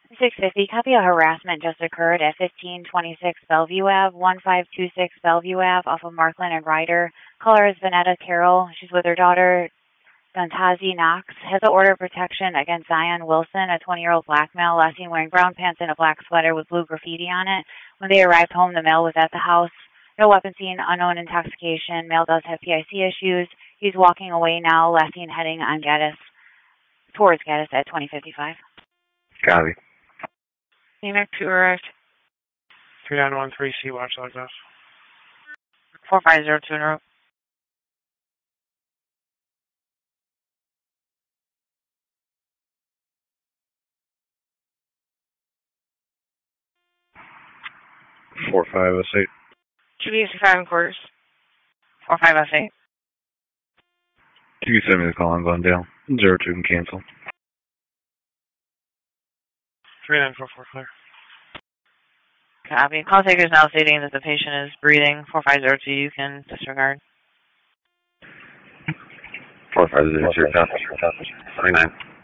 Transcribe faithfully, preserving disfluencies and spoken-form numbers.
six fifty, copy a harassment just occurred at fifteen twenty-six Bellevue Avenue, one five two six Bellevue Avenue, off of Markland and Ryder. Caller is Vanetta Carroll. She's with her daughter, Dantazi Knox. Has an order of protection against Zion Wilson, a twenty-year-old black male, last seen wearing brown pants and a black sweater with blue graffiti on it. When they arrived home, the male was at the house. No weapon seen, unknown intoxication. Male does have P I C issues. He's walking away now, last seen heading on Gaddis, towards Gaddis at twenty fifty-five. Copy. Phoenix, two arrived. three nine one three C, watch like this. four five zero two in route. four five S eight. two B sixty-five and quarters. four five S eight. You can send me the call on Glendale. zero two can cancel. three nine four four clear. Copy. Call taker is now stating that the patient is breathing. four five zero two, you can disregard. four five zero two, copy. three nine.